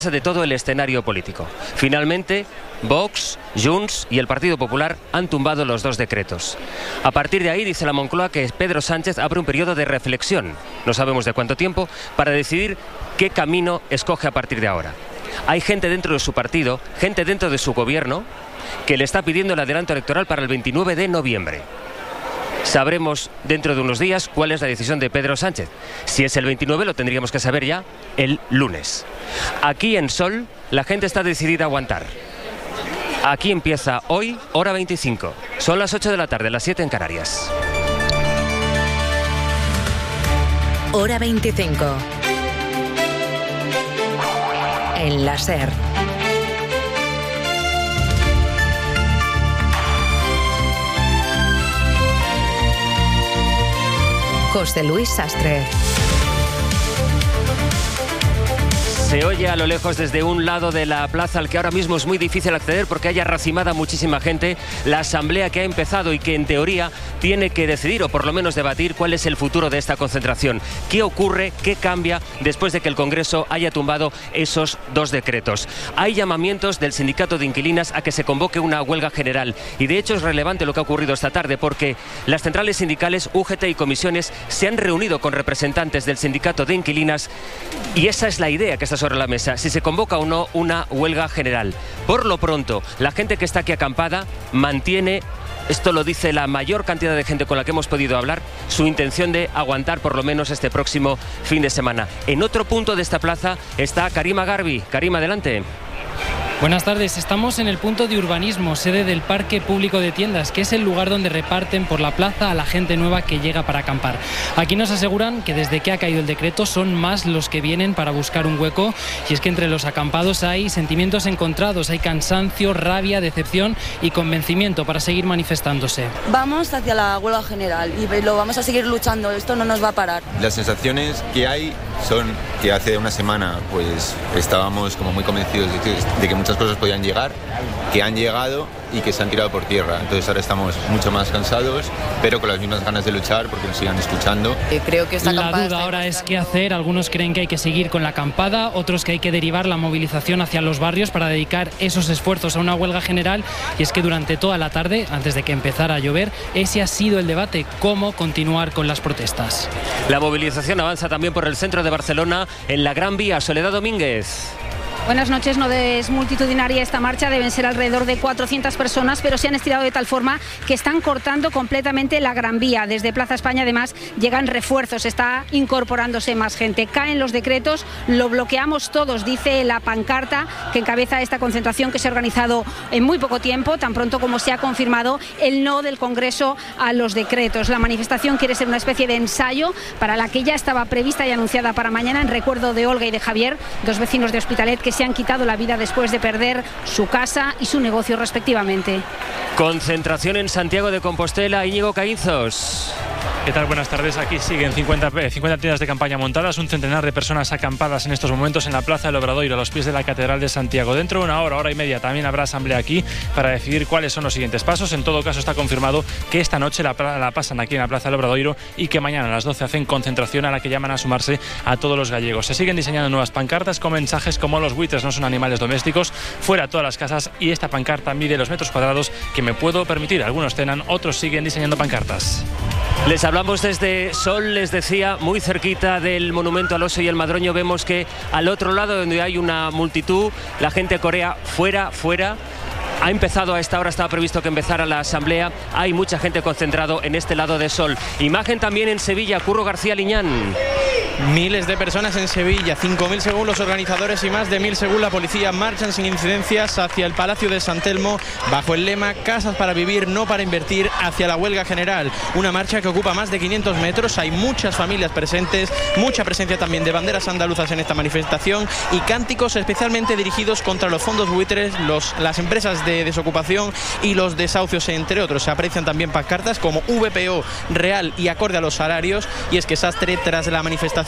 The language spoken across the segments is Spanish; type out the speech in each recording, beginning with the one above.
de todo el escenario político. Finalmente, Vox, Junts y el Partido Popular han tumbado los dos decretos. A partir de ahí, dice la Moncloa que Pedro Sánchez abre un periodo de reflexión, no sabemos de cuánto tiempo, para decidir qué camino escoge a partir de ahora. Hay gente dentro de su partido, gente dentro de su gobierno, que le está pidiendo el adelanto electoral para el 29 de noviembre. Sabremos dentro de unos días cuál es la decisión de Pedro Sánchez. Si es el 29 lo tendríamos que saber ya el lunes. Aquí en Sol la gente está decidida a aguantar. Aquí empieza hoy, hora 25. Son las 8 de la tarde, las 7 en Canarias. Hora 25. En la SER. José Luis Sastre. Se oye a lo lejos desde un lado de la plaza al que ahora mismo es muy difícil acceder porque haya racimada muchísima gente, la asamblea que ha empezado y que en teoría tiene que decidir o por lo menos debatir cuál es el futuro de esta concentración. ¿Qué ocurre? ¿Qué cambia después de que el Congreso haya tumbado esos dos decretos? Hay llamamientos del sindicato de inquilinas a que se convoque una huelga general y de hecho es relevante lo que ha ocurrido esta tarde porque las centrales sindicales, UGT y comisiones se han reunido con representantes del sindicato de inquilinas y esa es la idea que está sobre la mesa, si se convoca o no una huelga general. Por lo pronto, la gente que está aquí acampada mantiene, esto lo dice la mayor cantidad de gente con la que hemos podido hablar, su intención de aguantar por lo menos este próximo fin de semana. En otro punto de esta plaza está Karima Garbi. Karima, adelante. Buenas tardes, estamos en el punto de urbanismo, sede del Parque Público de Tiendas, que es el lugar donde reparten por la plaza a la gente nueva que llega para acampar. Aquí nos aseguran que desde que ha caído el decreto son más los que vienen para buscar un hueco y es que entre los acampados hay sentimientos encontrados, hay cansancio, rabia, decepción y convencimiento para seguir manifestándose. Vamos hacia la huelga general y lo vamos a seguir luchando, esto no nos va a parar. Las sensaciones que hay son que hace una semana pues estábamos como muy convencidos de que muchas cosas podían llegar, que han llegado y que se han tirado por tierra. Entonces ahora estamos mucho más cansados, pero con las mismas ganas de luchar porque nos sigan escuchando. Creo que esta la duda ahora es qué hacer. Algunos creen que hay que seguir con la acampada, otros que hay que derivar la movilización hacia los barrios para dedicar esos esfuerzos a una huelga general. Y es que durante toda la tarde, antes de que empezara a llover, ese ha sido el debate, cómo continuar con las protestas. La movilización avanza también por el centro de Barcelona, en la Gran Vía. Soledad Domínguez. Buenas noches, no es multitudinaria esta marcha, deben ser alrededor de 400 personas, pero se han estirado de tal forma que están cortando completamente la Gran Vía. Desde Plaza España además llegan refuerzos, está incorporándose más gente. Caen los decretos, lo bloqueamos todos, dice la pancarta que encabeza esta concentración que se ha organizado en muy poco tiempo, tan pronto como se ha confirmado el no del Congreso a los decretos. La manifestación quiere ser una especie de ensayo para la que ya estaba prevista y anunciada para mañana en recuerdo de Olga y de Javier, dos vecinos de Hospitalet que se han quitado la vida después de perder su casa y su negocio respectivamente. Concentración en Santiago de Compostela, Íñigo Caínzos. ¿Qué tal? Buenas tardes. Aquí siguen 50 tiendas de campaña montadas, un centenar de personas acampadas en estos momentos en la Plaza del Obradoiro, a los pies de la Catedral de Santiago. Dentro de una hora y media también habrá asamblea aquí para decidir cuáles son los siguientes pasos. En todo caso está confirmado que esta noche la pasan aquí en la Plaza del Obradoiro y que mañana a las 12 hacen concentración a la que llaman a sumarse a todos los gallegos. Se siguen diseñando nuevas pancartas con mensajes como los buitres no son animales domésticos, fuera todas las casas, y esta pancarta mide los metros cuadrados que me puedo permitir. Algunos cenan, otros siguen diseñando pancartas. Les hablamos desde Sol, les decía, muy cerquita del Monumento al Oso y el Madroño. Vemos que al otro lado, donde hay una multitud, la gente corea fuera. Ha empezado a esta hora, estaba previsto que empezara la asamblea. Hay mucha gente concentrado en este lado de Sol. Imagen también en Sevilla, Curro García Liñán. Miles de personas en Sevilla, 5.000 según los organizadores y más de 1.000 según la policía, marchan sin incidencias hacia el Palacio de San Telmo bajo el lema Casas para vivir, no para invertir, hacia la huelga general. Una marcha que ocupa más de 500 metros, hay muchas familias presentes, mucha presencia también de banderas andaluzas en esta manifestación y cánticos especialmente dirigidos contra los fondos buitres, las empresas de desocupación y los desahucios, entre otros. Se aprecian también pancartas como VPO real y acorde a los salarios, y es que Sastre, tras la manifestación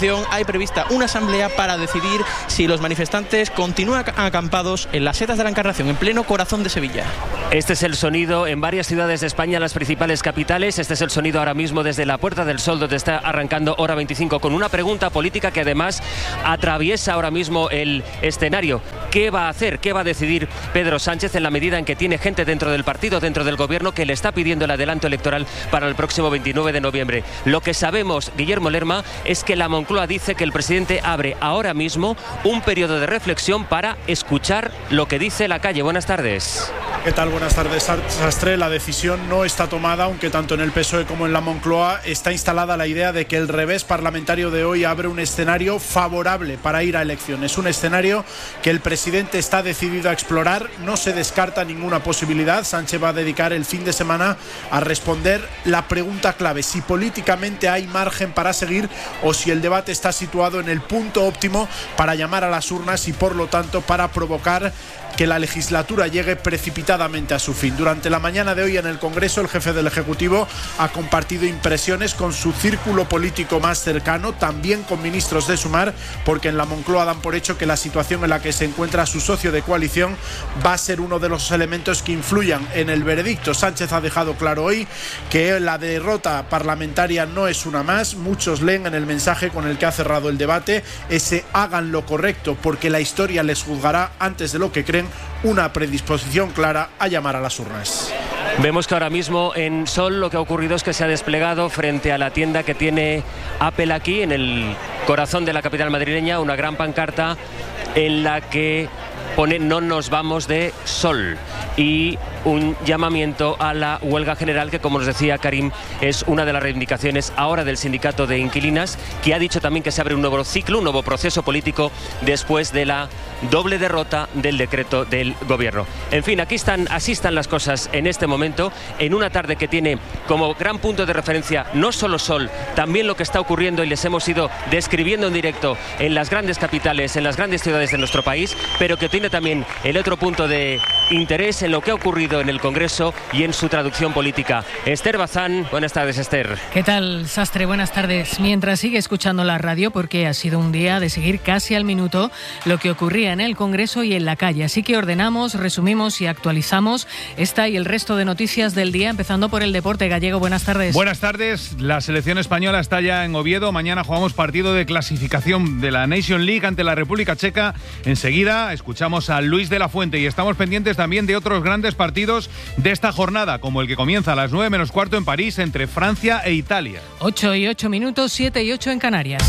movilización hay prevista una asamblea para decidir si los manifestantes continúan acampados en las setas de la Encarnación, en pleno corazón de Sevilla. Este es el sonido en varias ciudades de España, las principales capitales. Este es el sonido ahora mismo desde la Puerta del Sol, donde está arrancando Hora 25, con una pregunta política que además atraviesa ahora mismo el escenario. ¿Qué va a hacer? ¿Qué va a decidir Pedro Sánchez en la medida en que tiene gente dentro del partido, dentro del gobierno, que le está pidiendo el adelanto electoral para el próximo 29 de noviembre? Lo que sabemos, Guillermo Lerma, es que la Moncloa dice que el presidente abre ahora mismo un periodo de reflexión para escuchar lo que dice la calle. Buenas tardes. ¿Qué tal? Buenas tardes, Sastre. La decisión no está tomada, aunque tanto en el PSOE como en la Moncloa está instalada la idea de que el revés parlamentario de hoy abre un escenario favorable para ir a elecciones. Un escenario que el presidente está decidido a explorar. No se descarta ninguna posibilidad. Sánchez va a dedicar el fin de semana a responder la pregunta clave: si políticamente hay margen para seguir o si el debate está situado en el punto óptimo para llamar a las urnas y, por lo tanto, para provocar que la legislatura llegue precipitadamente a su fin. Durante la mañana de hoy en el Congreso, el jefe del Ejecutivo ha compartido impresiones con su círculo político más cercano, también con ministros de Sumar, porque en la Moncloa dan por hecho que la situación en la que se encuentra su socio de coalición va a ser uno de los elementos que influyan en el veredicto. Sánchez ha dejado claro hoy que la derrota parlamentaria no es una más. Muchos leen en el mensaje con el que ha cerrado el debate ese hagan lo correcto porque la historia les juzgará antes de lo que creen, una predisposición clara a llamar a las urnas. Vemos que ahora mismo en Sol lo que ha ocurrido es que se ha desplegado frente a la tienda que tiene Apple aquí, en el corazón de la capital madrileña, una gran pancarta en la que pone "no nos vamos de Sol", y un llamamiento a la huelga general que, como nos decía Karim, es una de las reivindicaciones ahora del sindicato de inquilinas, que ha dicho también que se abre un nuevo ciclo, un nuevo proceso político después de la doble derrota del decreto del gobierno. En fin, así están las cosas en este momento, en una tarde que tiene como gran punto de referencia no solo Sol, también lo que está ocurriendo y les hemos ido describiendo en directo en las grandes capitales, en las grandes ciudades de nuestro país, pero que tiene también el otro punto de interés en lo que ha ocurrido en el Congreso y en su traducción política. Esther Bazán, buenas tardes, Esther. ¿Qué tal, Sastre? Buenas tardes. Mientras sigue escuchando la radio, porque ha sido un día de seguir casi al minuto lo que ocurría en el Congreso y en la calle. Así que ordenamos, resumimos y actualizamos esta y el resto de noticias del día, empezando por el deporte. Gallego, buenas tardes. Buenas tardes. La selección española está ya en Oviedo. Mañana jugamos partido de clasificación de la Nation League ante la República Checa. Enseguida escuchamos a Luis de la Fuente y estamos pendientes también de otros grandes partidos de esta jornada, como el que comienza a las 9 menos cuarto en París entre Francia e Italia. 8 y 8 minutos, 7 y 8 en Canarias.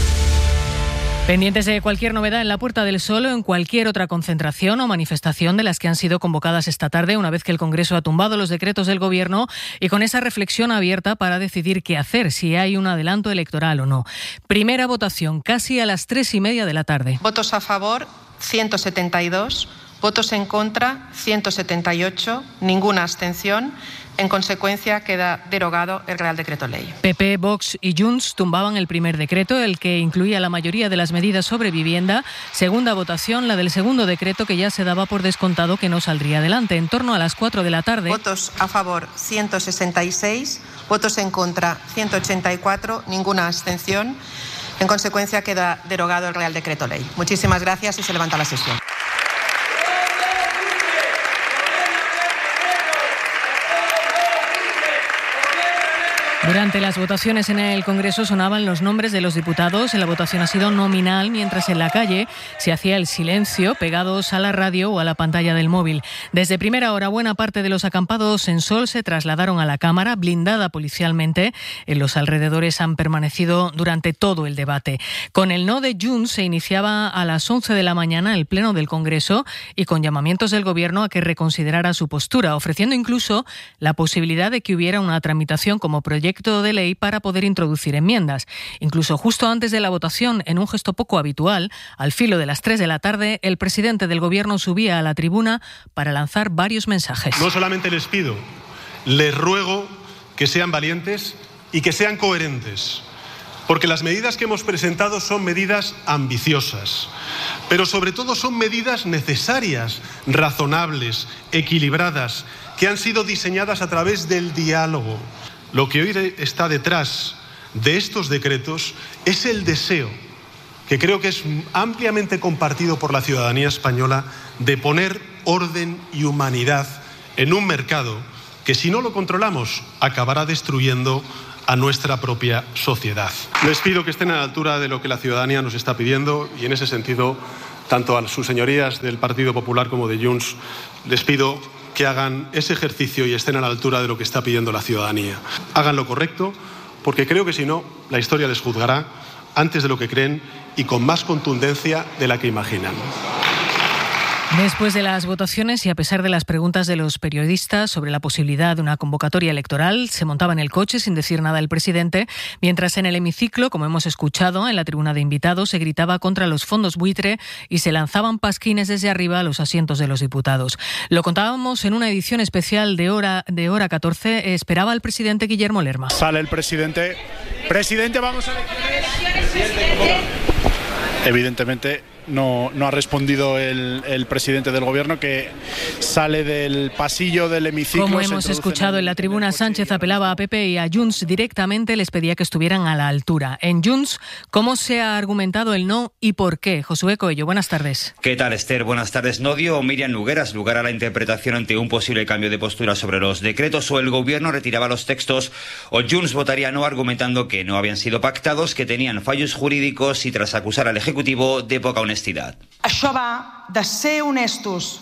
Pendientes de cualquier novedad en la Puerta del Sol o en cualquier otra concentración o manifestación de las que han sido convocadas esta tarde, una vez que el Congreso ha tumbado los decretos del Gobierno y con esa reflexión abierta para decidir qué hacer, si hay un adelanto electoral o no. Primera votación, casi a las 3:30 de la tarde. Votos a favor, 172. Votos en contra, 178. Ninguna abstención. En consecuencia, queda derogado el Real Decreto Ley. PP, Vox y Junts tumbaban el primer decreto, el que incluía la mayoría de las medidas sobre vivienda. Segunda votación, la del segundo decreto, que ya se daba por descontado que no saldría adelante. En torno a las 4 de la tarde. Votos a favor, 166. Votos en contra, 184. Ninguna abstención. En consecuencia, queda derogado el Real Decreto Ley. Muchísimas gracias y se levanta la sesión. Durante las votaciones en el Congreso sonaban los nombres de los diputados. La votación ha sido nominal, mientras en la calle se hacía el silencio, pegados a la radio o a la pantalla del móvil. Desde primera hora, buena parte de los acampados en Sol se trasladaron a la Cámara, blindada policialmente. En los alrededores han permanecido durante todo el debate. Con el no de Junts se iniciaba a las 11 de la mañana el pleno del Congreso y con llamamientos del Gobierno a que reconsiderara su postura, ofreciendo incluso la posibilidad de que hubiera una tramitación como proyecto de ley para poder introducir enmiendas. Incluso justo antes de la votación, en un gesto poco habitual, al filo de las 3 de la tarde, el presidente del Gobierno subía a la tribuna para lanzar varios mensajes. No solamente les pido, les ruego que sean valientes y que sean coherentes, porque las medidas que hemos presentado son medidas ambiciosas, pero sobre todo son medidas necesarias, razonables, equilibradas, que han sido diseñadas a través del diálogo. Lo que hoy está detrás de estos decretos es el deseo, que creo que es ampliamente compartido por la ciudadanía española, de poner orden y humanidad en un mercado que, si no lo controlamos, acabará destruyendo a nuestra propia sociedad. Les pido que estén a la altura de lo que la ciudadanía nos está pidiendo y, en ese sentido, tanto a sus señorías del Partido Popular como de Junts, les pido que hagan ese ejercicio y estén a la altura de lo que está pidiendo la ciudadanía. Hagan lo correcto, porque creo que si no, la historia les juzgará antes de lo que creen y con más contundencia de la que imaginan. Después de las votaciones y a pesar de las preguntas de los periodistas sobre la posibilidad de una convocatoria electoral, se montaba en el coche sin decir nada el presidente, mientras en el hemiciclo, como hemos escuchado, en la tribuna de invitados, se gritaba contra los fondos buitre y se lanzaban pasquines desde arriba a los asientos de los diputados. Lo contábamos en una edición especial de Hora 14. Esperaba el presidente Guillermo Lerma. Sale el presidente. Presidente, vamos a elecciones. Evidentemente no ha respondido el presidente del gobierno, que sale del pasillo del hemiciclo. Como hemos escuchado en la tribuna, Sánchez apelaba a PP y a Junts directamente, les pedía que estuvieran a la altura. En Junts, ¿cómo se ha argumentado el no y por qué? Josué Coello, buenas tardes. ¿Qué tal, Esther? Buenas tardes. No dio Míriam Nogueras lugar a la interpretación ante un posible cambio de postura sobre los decretos, o el gobierno retiraba los textos, o Junts votaría no, argumentando que no habían sido pactados, que tenían fallos jurídicos y tras acusar al Ejecutivo de poca honestidad. Això va de ser honestos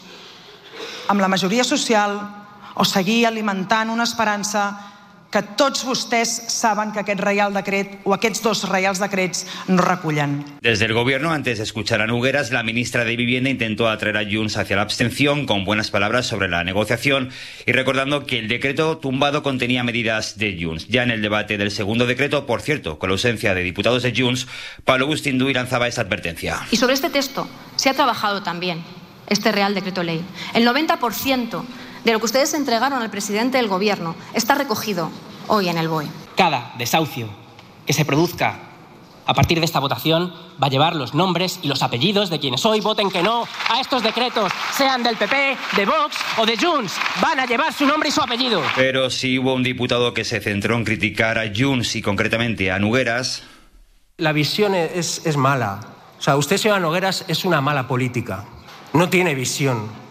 amb la majoria social o seguir alimentant una esperança que tots vostès saben que aquest Reial Decret o aquests dos Reials Decrets no recullen. Desde el gobierno, antes de escuchar a Nogueras, la ministra de Vivienda intentó atraer a Junts hacia la abstención con buenas palabras sobre la negociación y recordando que el decreto tumbado contenía medidas de Junts. Ya en el debate del segundo decreto, por cierto, con la ausencia de diputados de Junts, Pablo Bustinduy lanzaba esta advertencia. Y sobre este texto se ha trabajado también este Real Decreto Ley. El 90% de lo que ustedes entregaron al presidente del gobierno está recogido hoy en el BOE. Cada desahucio que se produzca a partir de esta votación va a llevar los nombres y los apellidos de quienes hoy voten que no a estos decretos, sean del PP, de Vox o de Junts. Van a llevar su nombre y su apellido. Pero sí hubo un diputado que se centró en criticar a Junts y concretamente a Nogueras. La visión es mala. O sea, usted, señora Nogueras, es una mala política. No tiene visión.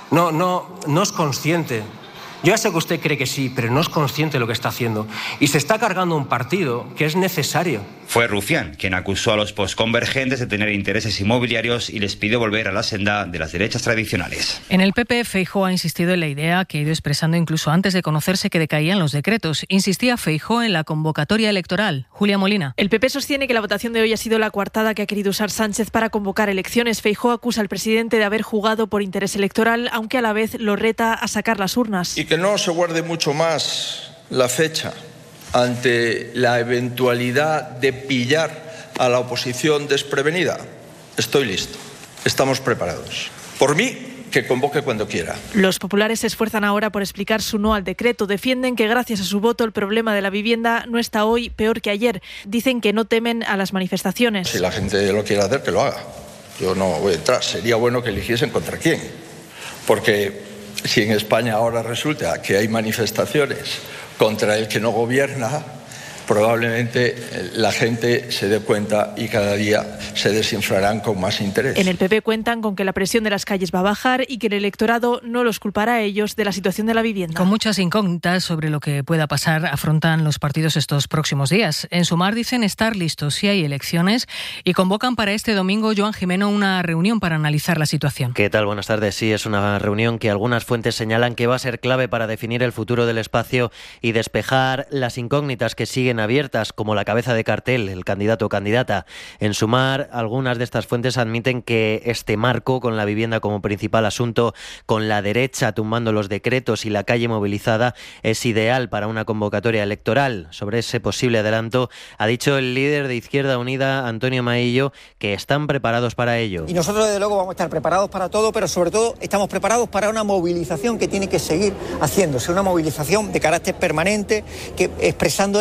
No es consciente. Yo ya sé que usted cree que sí, pero no es consciente de lo que está haciendo. Y se está cargando un partido que es necesario. Fue Rufián quien acusó a los posconvergentes de tener intereses inmobiliarios y les pidió volver a la senda de las derechas tradicionales. En el PP, Feijóo ha insistido en la idea que ha ido expresando incluso antes de conocerse que decaían los decretos. Insistía Feijóo en la convocatoria electoral. Julia Molina. El PP sostiene que la votación de hoy ha sido la coartada que ha querido usar Sánchez para convocar elecciones. Feijóo acusa al presidente de haber jugado por interés electoral, aunque a la vez lo reta a sacar las urnas. Y que no se guarde mucho más la fecha ante la eventualidad de pillar a la oposición desprevenida. Estoy listo, estamos preparados. Por mí, que convoque cuando quiera. Los populares se esfuerzan ahora por explicar su no al decreto. Defienden que gracias a su voto el problema de la vivienda no está hoy peor que ayer. Dicen que no temen a las manifestaciones. Si la gente lo quiere hacer, que lo haga. Yo no voy a entrar. Sería bueno que eligiesen contra quién. Porque si en España ahora resulta que hay manifestaciones contra el que no gobierna, probablemente la gente se dé cuenta y cada día se desinflarán con más interés. En el PP cuentan con que la presión de las calles va a bajar y que el electorado no los culpará a ellos de la situación de la vivienda. Con muchas incógnitas sobre lo que pueda pasar, afrontan los partidos estos próximos días. En Sumar dicen estar listos si hay elecciones y convocan para este domingo, Joan Gimeno, una reunión para analizar la situación. ¿Qué tal? Buenas tardes. Sí, es una reunión que algunas fuentes señalan que va a ser clave para definir el futuro del espacio y despejar las incógnitas que siguen abiertas, como la cabeza de cartel, el candidato o candidata. En Sumar, algunas de estas fuentes admiten que este marco, con la vivienda como principal asunto, con la derecha tumbando los decretos y la calle movilizada, es ideal para una convocatoria electoral. Sobre ese posible adelanto, ha dicho el líder de Izquierda Unida, Antonio Maillo, que están preparados para ello. Y nosotros, desde luego, vamos a estar preparados para todo, pero sobre todo estamos preparados para una movilización que tiene que seguir haciéndose, una movilización de carácter permanente, que expresando el clamor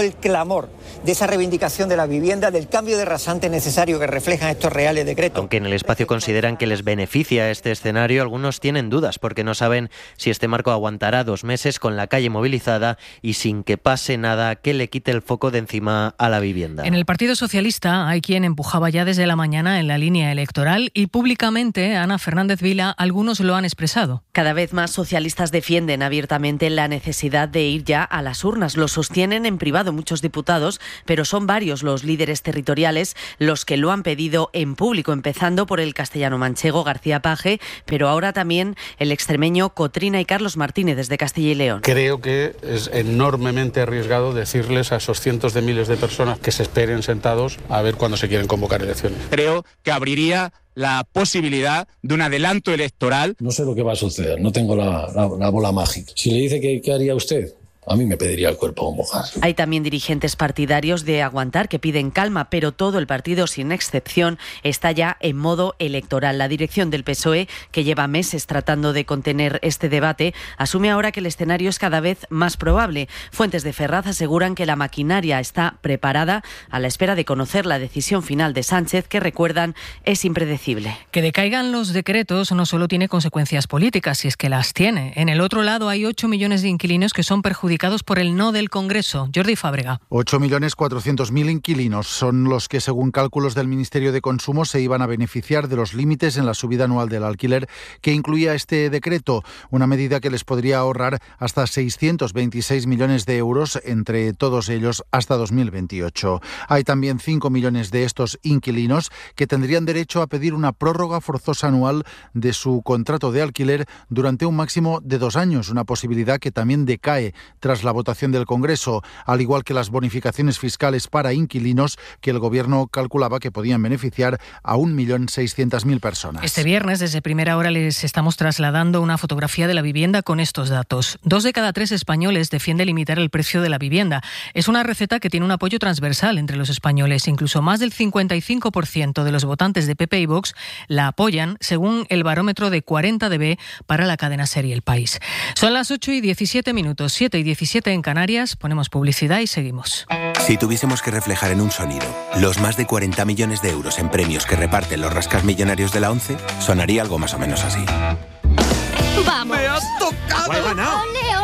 clamor, de esa reivindicación de la vivienda, del cambio de rasante necesario que reflejan estos reales decretos. Aunque en el espacio consideran que les beneficia este escenario, algunos tienen dudas porque no saben si este marco aguantará 2 meses con la calle movilizada y sin que pase nada que le quite el foco de encima a la vivienda. En el Partido Socialista hay quien empujaba ya desde la mañana en la línea electoral y públicamente, Ana Fernández Vila, algunos lo han expresado. Cada vez más socialistas defienden abiertamente la necesidad de ir ya a las urnas. Lo sostienen en privado muchos diputados, pero son varios los líderes territoriales los que lo han pedido en público, empezando por el castellano-manchego García Page, pero ahora también el extremeño Cotrina y Carlos Martínez desde Castilla y León. Creo que es enormemente arriesgado decirles a esos cientos de miles de personas que se esperen sentados a ver cuándo se quieren convocar elecciones. Creo que abriría la posibilidad de un adelanto electoral. No sé lo que va a suceder, no tengo la bola mágica. Si le dice ¿qué haría usted? A mí me pediría el cuerpo mojar. Hay también dirigentes partidarios de aguantar que piden calma, pero todo el partido, sin excepción, está ya en modo electoral. La dirección del PSOE, que lleva meses tratando de contener este debate, asume ahora que el escenario es cada vez más probable. Fuentes de Ferraz aseguran que la maquinaria está preparada a la espera de conocer la decisión final de Sánchez, que, recuerdan, es impredecible. Que decaigan los decretos no solo tiene consecuencias políticas, si es que las tiene. En el otro lado hay 8 millones de inquilinos que son perjudicados por el no del Congreso. Jordi Fábrega. 8.400.000 inquilinos son los que, según cálculos del Ministerio de Consumo, se iban a beneficiar de los límites en la subida anual del alquiler que incluía este decreto, una medida que les podría ahorrar hasta 626 millones de euros entre todos ellos hasta 2028. Hay también 5 millones de estos inquilinos que tendrían derecho a pedir una prórroga forzosa anual de su contrato de alquiler durante un máximo de 2 años, una posibilidad que también decae tras la votación del Congreso, al igual que las bonificaciones fiscales para inquilinos que el Gobierno calculaba que podían beneficiar a 1.600.000 personas. Este viernes, desde primera hora, les estamos trasladando una fotografía de la vivienda con estos datos. 2 de cada 3 españoles defiende limitar el precio de la vivienda. Es una receta que tiene un apoyo transversal entre los españoles. Incluso más del 55% de los votantes de PP y Vox la apoyan, según el barómetro de 40dB para la cadena SER El País. Son las 8:17, 7:17 en Canarias, ponemos publicidad y seguimos. Si tuviésemos que reflejar en un sonido los más de 40 millones de euros en premios que reparten los rascasmillonarios de la ONCE, sonaría algo más o menos así. ¡Vamos! ¡Me has tocado! ¡He ganado!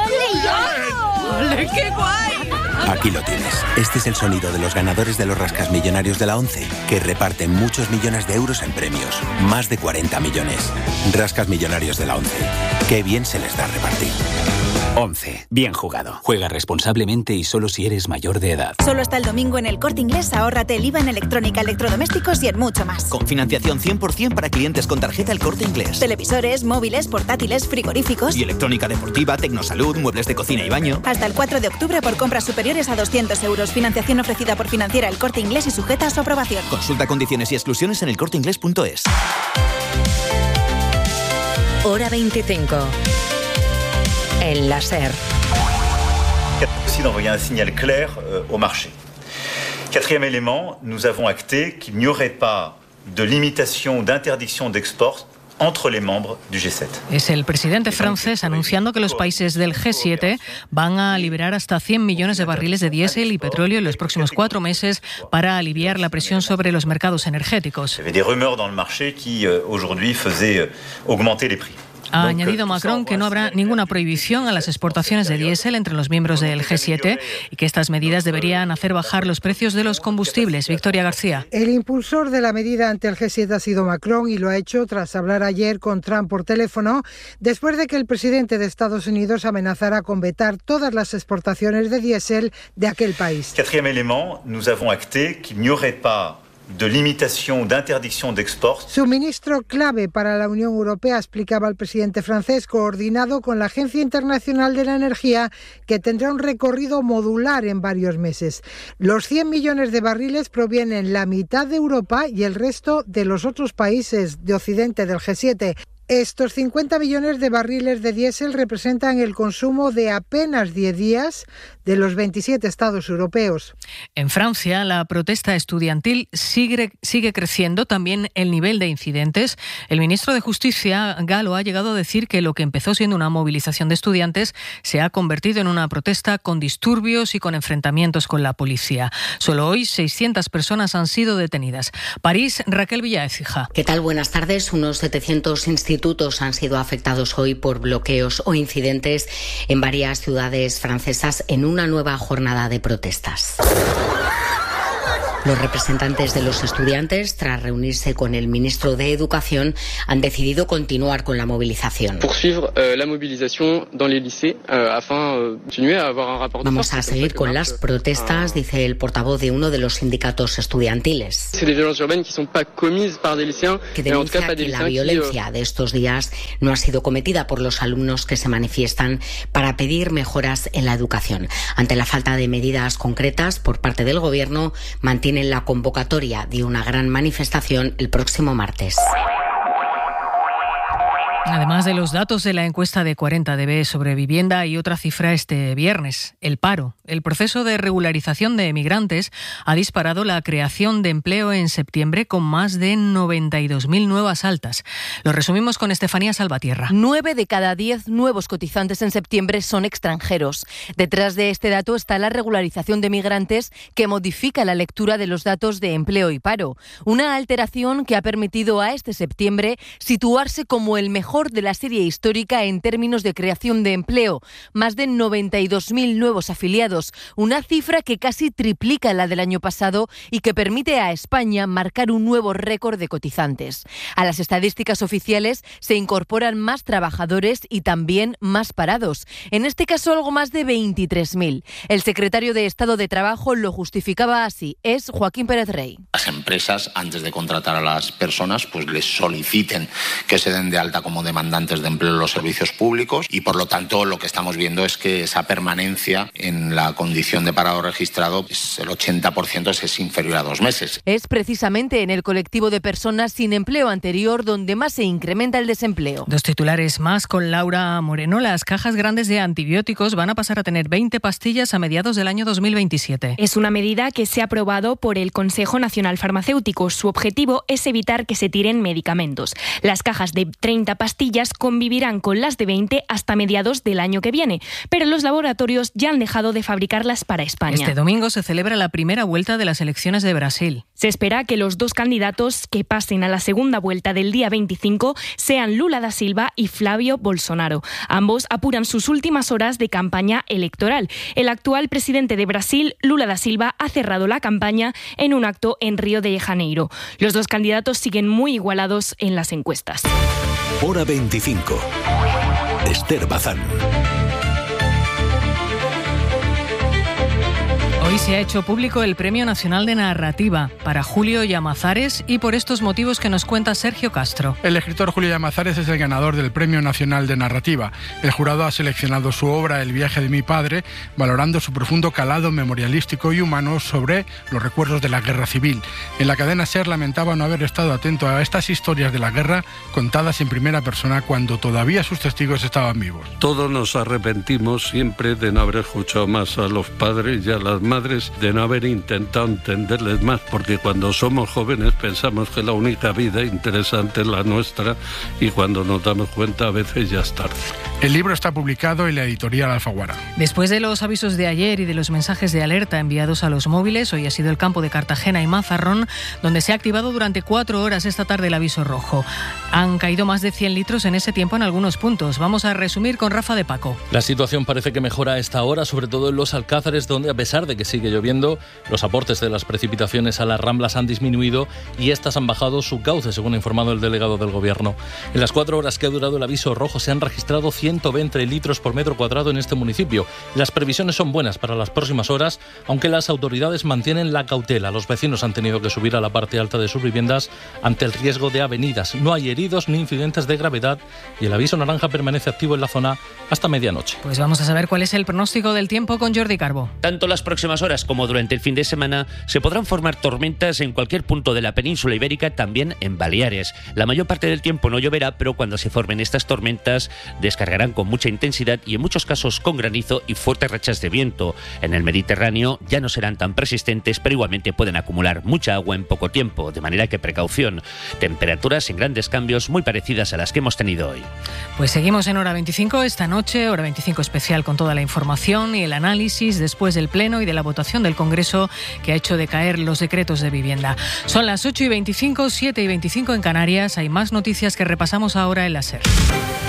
¡Ole, ole! ¡Ole, qué guay! Aquí lo tienes. Este es el sonido de los ganadores de los rascasmillonarios de la ONCE, que reparten muchos millones de euros en premios. Más de 40 millones. Rascasmillonarios de la ONCE. Qué bien se les da repartir. 11. Bien jugado. Juega responsablemente y solo si eres mayor de edad. Solo hasta el domingo en El Corte Inglés, ahórrate el IVA en electrónica, electrodomésticos y en mucho más. Con financiación 100% para clientes con tarjeta El Corte Inglés. Televisores, móviles, portátiles, frigoríficos. Y electrónica deportiva, tecnosalud, muebles de cocina y baño. Hasta el 4 de octubre por compras superiores a 200 euros. Financiación ofrecida por Financiera El Corte Inglés y sujeta a su aprobación. Consulta condiciones y exclusiones en elcorteinglés.es. Hora 25. El láser. Le président envoyé un signal clair au marché. Quatrième élément, nous avons acté qu'il n'y aurait pas de limitation ou d'interdiction d'export entre les membres du G7. Es el presidente francés anunciando que los países del G7 van a liberar hasta 100 millones de barriles de diésel y petróleo en los próximos 4 meses para aliviar la presión sobre los mercados energéticos. Il y avait des rumeurs dans le marché qui aujourd'hui faisaient augmenter les prix. Ha añadido Macron que no habrá ninguna prohibición a las exportaciones de diésel entre los miembros del G7 y que estas medidas deberían hacer bajar los precios de los combustibles. Victoria García. El impulsor de la medida ante el G7 ha sido Macron y lo ha hecho tras hablar ayer con Trump por teléfono, después de que el presidente de Estados Unidos amenazara con vetar todas las exportaciones de diésel de aquel país. Quatrième élément, nous avons acté qu'il n'y aurait pas de limitación o de interdicción de export. Suministro clave para la Unión Europea, explicaba el presidente francés, coordinado con la Agencia Internacional de la Energía, que tendrá un recorrido modular en varios meses. Los 100 millones de barriles provienen la mitad de Europa y el resto de los otros países de Occidente del G7. Estos 50 millones de barriles de diésel representan el consumo de apenas 10 días de los 27 estados europeos. En Francia, la protesta estudiantil sigue creciendo, también el nivel de incidentes. El ministro de Justicia, Gallo, ha llegado a decir que lo que empezó siendo una movilización de estudiantes se ha convertido en una protesta con disturbios y con enfrentamientos con la policía. Solo hoy 600 personas han sido detenidas. París, Raquel Villaécija. ¿Qué tal? Buenas tardes. Unos 700 institutos han sido afectados hoy por bloqueos o incidentes en varias ciudades francesas en una nueva jornada de protestas. Los representantes de los estudiantes, tras reunirse con el ministro de Educación, han decidido continuar con la movilización. Vamos a seguir con las protestas, dice el portavoz de uno de los sindicatos estudiantiles, que denuncia que la violencia de estos días no ha sido cometida por los alumnos que se manifiestan para pedir mejoras en la educación. Ante la falta de medidas concretas por parte del Gobierno, mantienen la convocatoria de una gran manifestación el próximo martes. Además de los datos de la encuesta de 40DB sobre vivienda, hay otra cifra este viernes, el paro. El proceso de regularización de emigrantes ha disparado la creación de empleo en septiembre con más de 92.000 nuevas altas. Lo resumimos con Estefanía Salvatierra. 9 de cada 10 nuevos cotizantes en septiembre son extranjeros. Detrás de este dato está la regularización de migrantes que modifica la lectura de los datos de empleo y paro. Una alteración que ha permitido a este septiembre situarse como el mejor de la serie histórica en términos de creación de empleo. Más de 92.000 nuevos afiliados, una cifra que casi triplica la del año pasado y que permite a España marcar un nuevo récord de cotizantes. A las estadísticas oficiales se incorporan más trabajadores y también más parados. En este caso, algo más de 23.000. El secretario de Estado de Trabajo lo justificaba así. Es Joaquín Pérez Rey. Las empresas, antes de contratar a las personas, pues les soliciten que se den de alta como demandantes de empleo en los servicios públicos y, por lo tanto, lo que estamos viendo es que esa permanencia en la condición de parado registrado, pues el 80% es inferior a 2 meses. Es precisamente en el colectivo de personas sin empleo anterior donde más se incrementa el desempleo. 2 titulares más con Laura Moreno. Las cajas grandes de antibióticos van a pasar a tener 20 pastillas a mediados del año 2027. Es una medida que se ha aprobado por el Consejo Nacional Farmacéutico. Su objetivo es evitar que se tiren medicamentos. Las cajas de 30 pastillas convivirán con las de 20 hasta mediados del año que viene, pero los laboratorios ya han dejado de fabricarlas para España. Este domingo se celebra la primera vuelta de las elecciones de Brasil. Se espera que los 2 candidatos que pasen a la segunda vuelta del día 25 sean Lula da Silva y Flavio Bolsonaro. Ambos apuran sus últimas horas de campaña electoral. El actual presidente de Brasil, Lula da Silva, ha cerrado la campaña en un acto en Río de Janeiro. Los 2 candidatos siguen muy igualados en las encuestas. Hora 25. Esther Bazán. Hoy se ha hecho público el Premio Nacional de Narrativa para Julio Llamazares y por estos motivos que nos cuenta Sergio Castro. El escritor Julio Llamazares es el ganador del Premio Nacional de Narrativa. El jurado ha seleccionado su obra El viaje de mi padre, valorando su profundo calado memorialístico y humano sobre los recuerdos de la guerra civil. En la cadena SER lamentaba no haber estado atento a estas historias de la guerra contadas en primera persona cuando todavía sus testigos estaban vivos. Todos nos arrepentimos siempre de no haber escuchado más a los padres y a las madres, de no haber intentado entenderles más, porque cuando somos jóvenes pensamos que la única vida interesante es la nuestra y cuando nos damos cuenta a veces ya es tarde. El libro está publicado en la editorial Alfaguara. Después de los avisos de ayer y de los mensajes de alerta enviados a los móviles, hoy ha sido el campo de Cartagena y Mazarrón donde se ha activado durante 4 horas esta tarde el aviso rojo. Han caído más de 100 litros en ese tiempo en algunos puntos. Vamos a resumir con Rafa de Paco. La situación parece que mejora a esta hora, sobre todo en los Alcázares, donde a pesar de que sigue lloviendo, los aportes de las precipitaciones a las Ramblas han disminuido y estas han bajado su cauce, según ha informado el delegado del Gobierno. En las 4 horas que ha durado el aviso rojo se han registrado 100 120 litros por metro cuadrado en este municipio. Las previsiones son buenas para las próximas horas, aunque las autoridades mantienen la cautela. Los vecinos han tenido que subir a la parte alta de sus viviendas ante el riesgo de avenidas. No hay heridos ni incidentes de gravedad y el aviso naranja permanece activo en la zona hasta medianoche. Pues vamos a saber cuál es el pronóstico del tiempo con Jordi Carbo. Tanto las próximas horas como durante el fin de semana se podrán formar tormentas en cualquier punto de la península ibérica, también en Baleares. La mayor parte del tiempo no lloverá, pero cuando se formen estas tormentas descargarán con mucha intensidad y en muchos casos con granizo y fuertes rachas de viento. En el Mediterráneo ya no serán tan persistentes, pero igualmente pueden acumular mucha agua en poco tiempo, de manera que precaución. Temperaturas sin grandes cambios, muy parecidas a las que hemos tenido hoy. Pues seguimos en Hora 25 esta noche, Hora 25 especial con toda la información y el análisis después del Pleno y de la votación del Congreso que ha hecho decaer los decretos de vivienda. Son las 8:25, 7:25 en Canarias. Hay más noticias que repasamos ahora en la SER.